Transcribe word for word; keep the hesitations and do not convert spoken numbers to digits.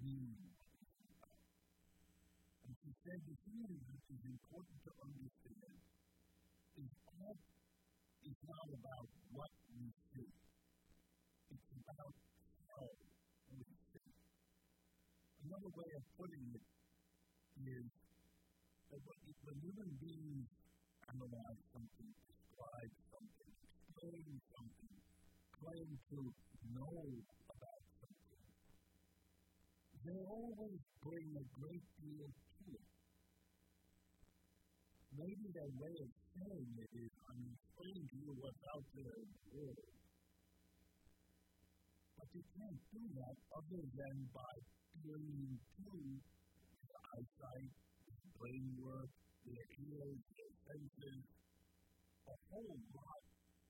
being. And she said the thing that is important to understand is art is not about what we see. It's about how we see. Another way of putting it is that when human beings analyze something, describe something, explain something, claim to know about something, they always bring a great deal to it. Maybe their way of saying it is, I'm explaining to you what's out there in the world. But you can't do that other than by bringing to their eyesight, their brain work, their ears, their senses, a whole lot